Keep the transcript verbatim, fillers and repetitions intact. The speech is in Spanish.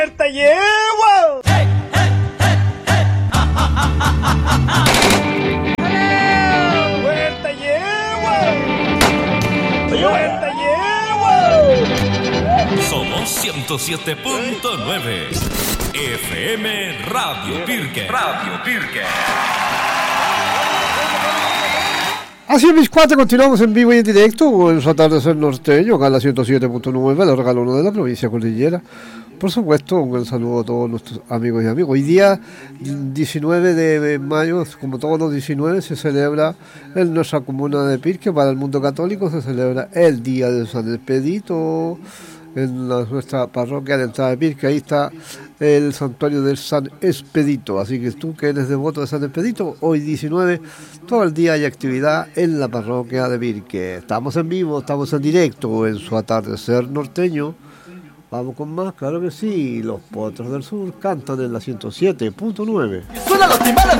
¡Te llevo! ¡Hey, hey, hey, hey! ¡Ja, ja, ja, ja, ja, ja! ¡Te llevo! ¡Te llevo! Somos ciento siete punto nueve F M Radio Pirque. Radio Pirque. Así es, mis cuates, continuamos en vivo y en directo en su atardecer norteño, acá en la ciento siete punto nueve, la regalona de la provincia cordillera. Por supuesto, un gran saludo a todos nuestros amigos y amigos. Hoy día, diecinueve de mayo, como todos los diecinueve, se celebra en nuestra comuna de Pirque, para el mundo católico, se celebra el Día de San Expedito, en la, nuestra parroquia de entrada de Pirque. Ahí está el santuario del San Expedito, así que tú que eres devoto de San Expedito, hoy diecinueve, todo el día hay actividad en la parroquia de Pirque. Estamos en vivo, estamos en directo en su atardecer norteño. Vamos con más, claro que sí, los Potros del Sur cantan en la ciento siete punto nueve. Suenan los timbales